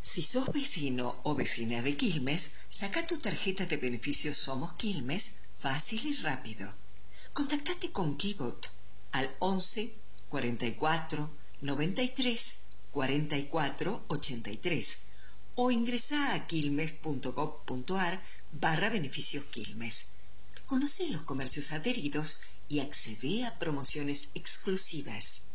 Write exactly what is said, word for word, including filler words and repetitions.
Si sos vecino o vecina de Quilmes, saca tu tarjeta de beneficios Somos Quilmes fácil y rápido. Contactate con Kibot al once, cuarenta y cuatro, noventa y tres, cuarenta y cuatro, ochenta y tres o ingresa a quilmes.gov.ar barra beneficios Quilmes. Conoce los comercios adheridos y accede a promociones exclusivas.